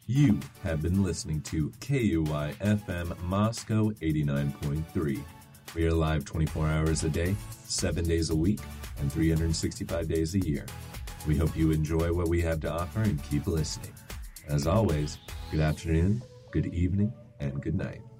You have been listening to KUI FM Moscow 89.3. We are live 24 hours a day, 7 days a week, and 365 days a year. We hope you enjoy what we have to offer and keep listening. As always, good afternoon, good evening, and good night.